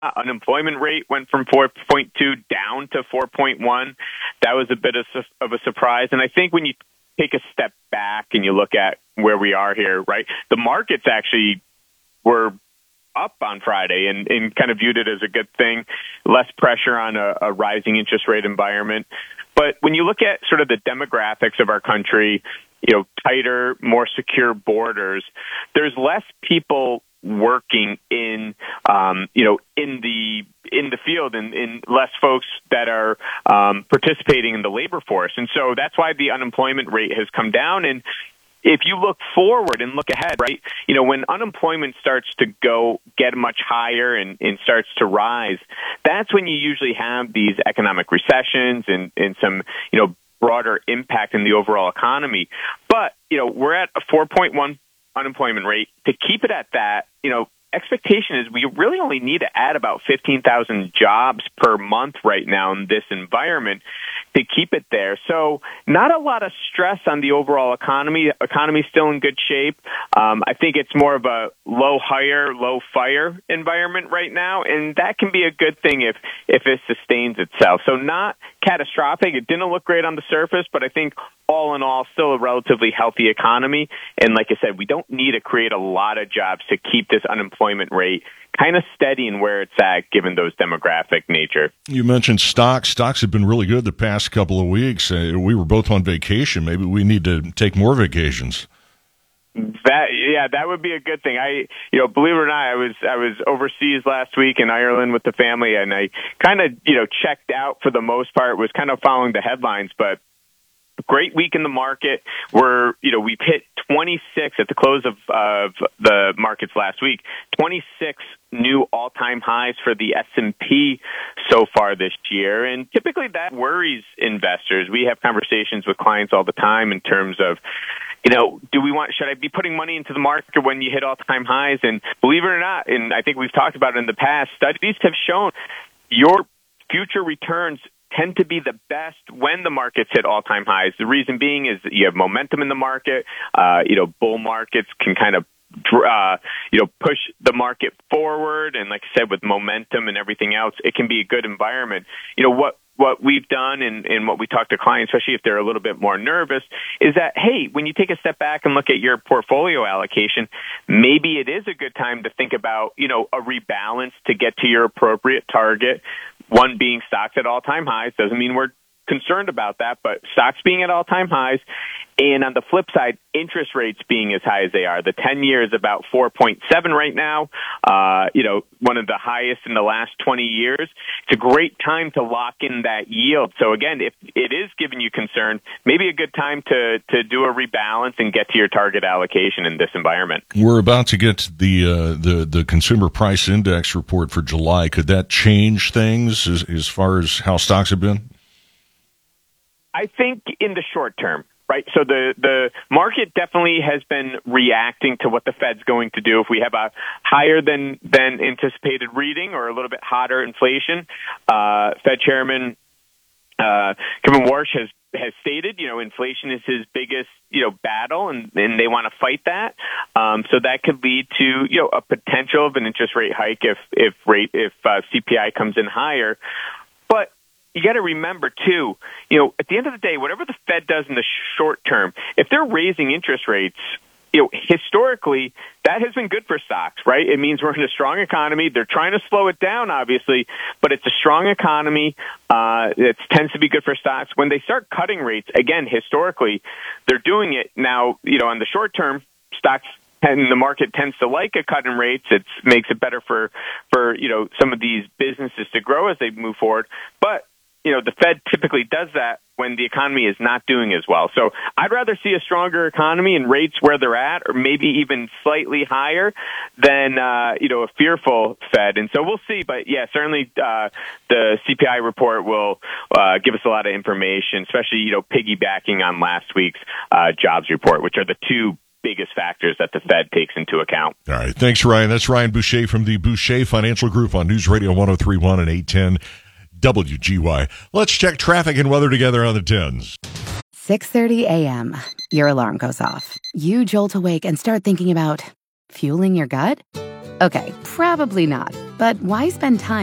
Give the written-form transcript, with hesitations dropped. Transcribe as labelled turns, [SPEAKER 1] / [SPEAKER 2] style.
[SPEAKER 1] Unemployment rate went from 4.2 down to 4.1. That was a bit of a surprise. And I think when you take a step back and you look at where we are here, right, the markets actually were up on Friday and kind of viewed it as a good thing, less pressure on a rising interest rate environment. But when you look at sort of the demographics of our country, tighter, more secure borders, there's less people working in the field and less folks that are participating in the labor force. And so that's why the unemployment rate has come down. And if you look forward and look ahead, right, when unemployment starts to get much higher and starts to rise, that's when you usually have these economic recessions and some, broader impact in the overall economy. But, we're at a 4.1 unemployment rate. To keep it at that, expectation is we really only need to add about 15,000 jobs per month right now in this environment to keep it there. So not a lot of stress on the overall economy. Economy's still in good shape. I think it's more of a low hire, low fire environment right now, and that can be a good thing if it sustains itself. So not catastrophic. It didn't look great on the surface, but I think all in all, still a relatively healthy economy. And like I said, we don't need to create a lot of jobs to keep this unemployment rate kind of steady in where it's at, given those demographic nature.
[SPEAKER 2] You mentioned stocks. Stocks have been really good the past couple of weeks. We were both on vacation. Maybe we need to take more vacations.
[SPEAKER 1] That would be a good thing. Believe it or not, I was overseas last week in Ireland with the family, and I kind of, checked out for the most part, was kind of following the headlines, but great week in the market. We've hit 26 at the close of the markets last week, 26 new all-time highs for the S&P so far this year. And typically that worries investors. We have conversations with clients all the time in terms of, should I be putting money into the market when you hit all-time highs? And believe it or not, and I think we've talked about it in the past, studies have shown your future returns tend to be the best when the markets hit all-time highs. The reason being is that you have momentum in the market. Bull markets can kind of push the market forward. And like I said, with momentum and everything else, it can be a good environment. What we've done and what we talk to clients, especially if they're a little bit more nervous, is that, hey, when you take a step back and look at your portfolio allocation, maybe it is a good time to think about, a rebalance to get to your appropriate target. One being stocks at all-time highs. Doesn't mean we're concerned about that, but stocks being at all-time highs. And on the flip side, interest rates being as high as they are. The 10-year is about 4.7 right now, one of the highest in the last 20 years. It's a great time to lock in that yield. So again, if it is giving you concern, maybe a good time to do a rebalance and get to your target allocation in this environment.
[SPEAKER 2] We're about to get the Consumer Price Index report for July. Could that change things as far as how stocks have been?
[SPEAKER 1] I think in the short term. Right. So the market definitely has been reacting to what the Fed's going to do. If we have a higher than anticipated reading or a little bit hotter inflation, Fed Chairman Kevin Warsh has stated, inflation is his biggest, battle, and they want to fight that. So that could lead to, a potential of an interest rate hike if CPI comes in higher. But you got to remember, too, at the end of the day, whatever the Fed does in the short term, if they're raising interest rates, historically, that has been good for stocks, right? It means we're in a strong economy. They're trying to slow it down, obviously, but it's a strong economy. It tends to be good for stocks. When they start cutting rates, again, historically, they're doing it now, on the short term, stocks and the market tends to like a cut in rates. It makes it better for some of these businesses to grow as they move forward. But the Fed typically does that when the economy is not doing as well. So I'd rather see a stronger economy and rates where they're at, or maybe even slightly higher than, a fearful Fed. And so we'll see. But yeah, certainly the CPI report will give us a lot of information, especially, piggybacking on last week's jobs report, which are the two biggest factors that the Fed takes into account.
[SPEAKER 2] All right. Thanks, Ryan. That's Ryan Boucher from the Boucher Financial Group on News Radio 103.1 and 810. WGY. Let's check traffic and weather together on the 10s.
[SPEAKER 3] 6:30 a.m. Your alarm goes off. You jolt awake and start thinking about fueling your gut? Okay, probably not. But why spend time